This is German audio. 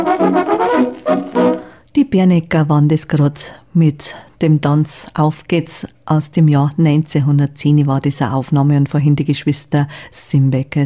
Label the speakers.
Speaker 1: Die Bernecker waren das gerade mit dem Tanz Auf geht's aus dem Jahr 1910 war diese Aufnahme und vorhin die Geschwister Simbecker.